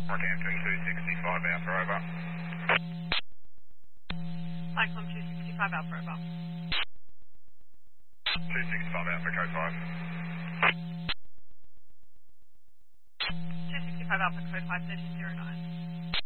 Rockhampton 265 Alpha, over. Cyclone 265 Alpha, over. 265 Alpha, code 5. 265 Alpha, code 5, 1309.